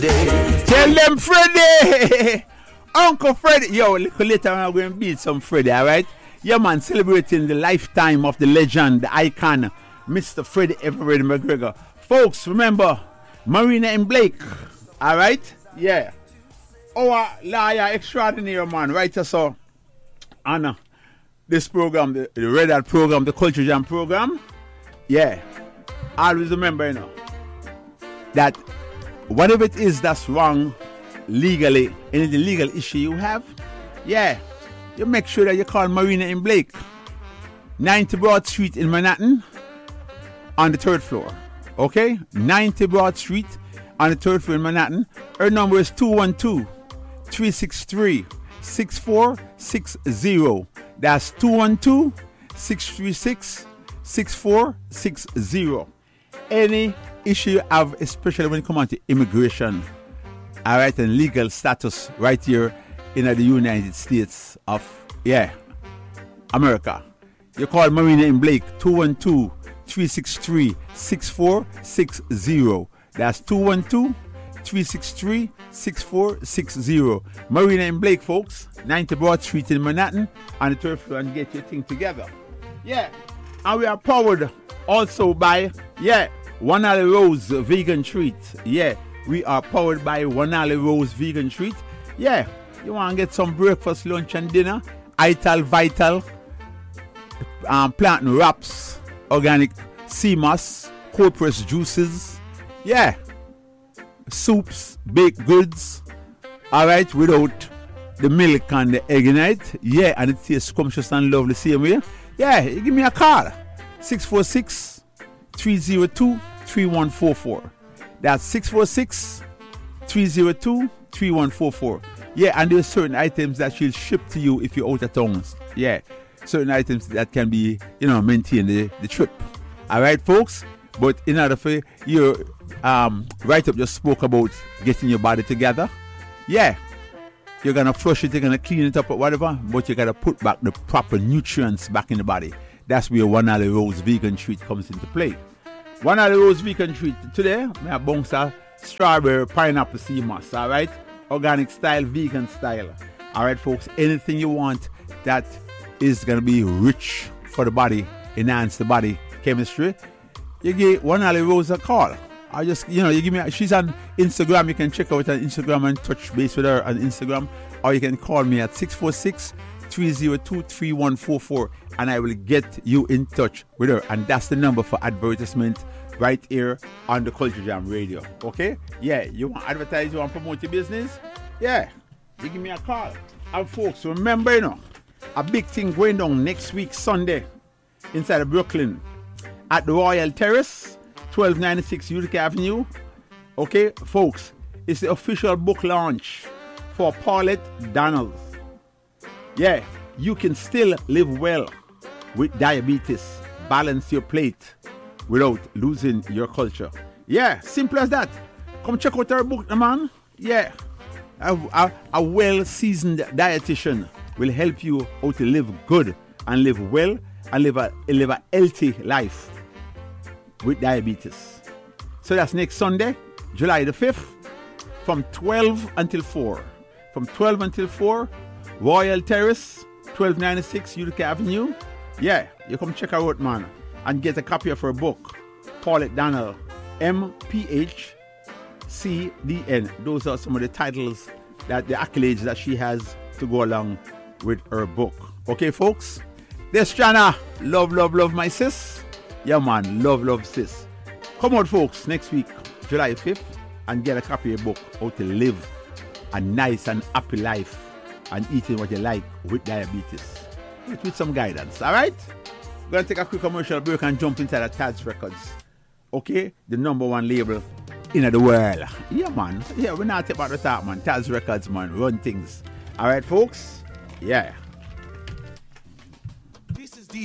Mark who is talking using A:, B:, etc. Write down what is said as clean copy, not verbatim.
A: Tell them Freddie! Uncle Freddie! Yo, little later I'm going to beat some Freddie, alright? Yeah, man, celebrating the lifetime of the legend, the icon, Mr. Freddie Everett McGregor. Folks, remember, Marina and Blake, alright? Yeah. Our lawyer extraordinary, man, right? So, Anna, this program, the Red Hat program, the Culture Jam program, yeah. Always remember, you know, that whatever it is that's wrong legally, any legal issue you have, yeah, you make sure that you call Marina and Blake, 90 Broad Street in Manhattan, on the 3rd floor. Okay? 90 Broad Street on the 3rd floor in Manhattan. Her number is 212-363-6460. That's 212-636-6460. Any issue you have, especially when it comes to immigration, all right, and legal status right here in the United States of, America. You call Marina and Blake, 212-363-6460. That's 212-363-6460. Marina and Blake, folks, 90 Broad Street in Manhattan, on the 3rd floor, and get your thing together. Yeah, and we are powered also by, One Alley Rose Vegan Treat. Yeah, we are powered by One Alley Rose Vegan Treat. Yeah, you want to get some breakfast, lunch, and dinner? Ital Vital, plant wraps, organic sea moss, cold pressed juices. Yeah, soups, baked goods. All right, without the milk and the egg in it. Yeah, and it tastes scrumptious and lovely. Same way. Yeah, you give me a call. 646-302-3144. That's 646-302-3144. Yeah, and there's certain items that she'll ship to you if you're out of town. Yeah, certain items that can be, maintain the trip. All right, folks? But in order for your write-up just spoke about getting your body together. Yeah, you're going to flush it, you're going to clean it up or whatever, but you got to put back the proper nutrients back in the body. That's where One Alley Rose Vegan Treat comes into play. One Alley Rose Vegan Treat today, I have bunks of strawberry, pineapple sea moss, all right? Organic style, vegan style. All right, folks, anything you want that is going to be rich for the body, enhance the body chemistry, you give One Alley Rose a call. I just, you give me, she's on Instagram. You can check out her Instagram and touch base with her on Instagram. Or you can call me at 646-302-3144 and I will get you in touch with her. And that's the number for advertisement right here on the Culture Jam Radio. Okay? Yeah, you want to advertise, you want to promote your business? Yeah, you give me a call. And folks, remember, a big thing going on next week, Sunday, inside of Brooklyn at the Royal Terrace, 1296 Utica Avenue. Okay, folks, it's the official book launch for Paulette Donald. Yeah, you can still live well with diabetes. Balance your plate without losing your culture. Yeah, simple as that. Come check out our book, man. Yeah, a well-seasoned dietitian will help you how to live good and live well and live a healthy life with diabetes. So that's next Sunday, July the 5th, from 12 until 4. From 12 until 4, Royal Terrace, 1296 Utica Avenue. Yeah, you come check her out, man, and get a copy of her book, Paulette Donald, MPHCDN. Those are some of the titles, the accolades that she has to go along with her book. Okay, folks? This Jana, love, love, love, my sis. Yeah, man, love, love, sis. Come out, folks, next week, July 5th, and get a copy of your book, How to Live a Nice and Happy Life and Eating What You Like with Diabetes. With some guidance, all right? We're going to take a quick commercial break and jump inside of Tad's Records. Okay? The number one label in the world. Yeah, man. Yeah, we're not about the top, man. Tad's Records, man. Run things. All right, folks? Yeah.